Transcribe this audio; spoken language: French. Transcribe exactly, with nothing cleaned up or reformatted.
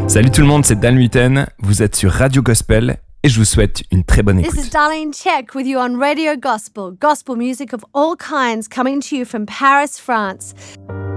Salut tout le monde, c'est Dan Luyten, vous êtes sur Radio Gospel et je vous souhaite une très bonne écoute. This is Darlene Check with you on Radio Gospel, gospel music of all kinds coming to you from Paris, France.